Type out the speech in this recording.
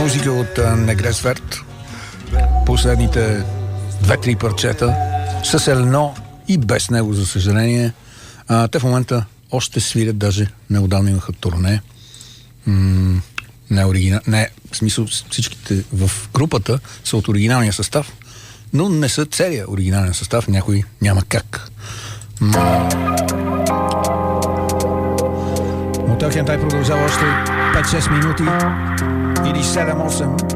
музика от Негресверт. Последните 2-3 парчета с едно и без него, за съжаление. Те в момента още свирят, даже неотдавна имаха турне. Не, в смисъл всичките в групата са от оригиналния състав, но не са целият оригинален състав, някой няма как. Мотел Хентай продължава още 5-6 минути или 7-8.